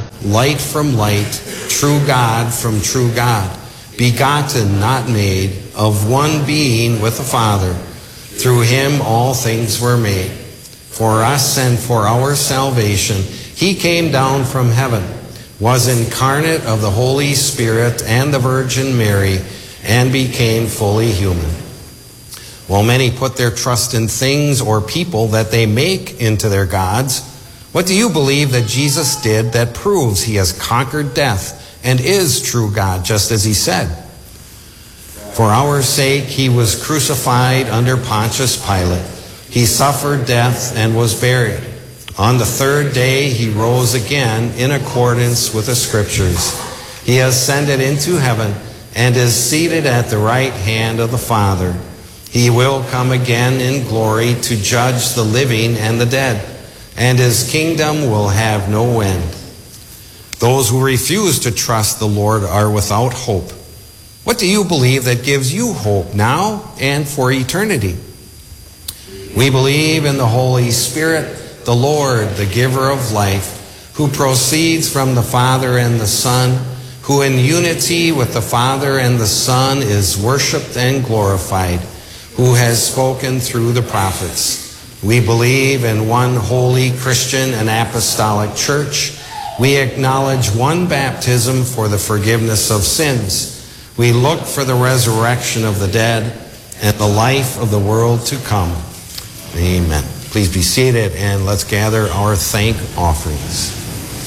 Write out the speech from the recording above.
light from light, true God from true God, begotten, not made, of one being with the Father. Through him all things were made. For us and for our salvation, he came down from heaven, was incarnate of the Holy Spirit and the Virgin Mary, and became fully human. While many put their trust in things or people that they make into their gods, what do you believe that Jesus did that proves he has conquered death and is true God, just as he said? For our sake he was crucified under Pontius Pilate. He suffered death and was buried. On the third day he rose again in accordance with the Scriptures. He ascended into heaven and is seated at the right hand of the Father. He will come again in glory to judge the living and the dead, and his kingdom will have no end. Those who refuse to trust the Lord are without hope. What do you believe that gives you hope now and for eternity? We believe in the Holy Spirit, the Lord, the giver of life, who proceeds from the Father and the Son, who in unity with the Father and the Son is worshipped and glorified, who has spoken through the prophets. We believe in one holy Christian and apostolic church. We acknowledge one baptism for the forgiveness of sins. We look for the resurrection of the dead and the life of the world to come. Amen. Please be seated and let's gather our thank offerings.